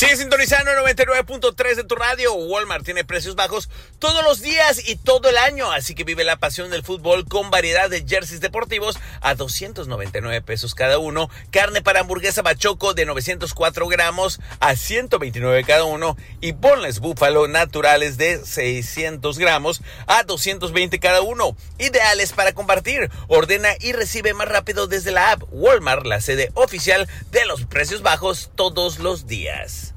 Sigue sintonizando 99.3 de tu radio. Walmart tiene precios bajos todos los días y todo el año, así que vive la pasión del fútbol con variedad de jerseys deportivos a 299 pesos cada uno, carne para hamburguesa bachoco de 904 gramos a 129 cada uno y boneless búfalo naturales de 600 gramos a 220 cada uno, ideales para compartir. Ordena y recibe más rápido desde la app. Walmart, la sede oficial de los precios bajos todos los días.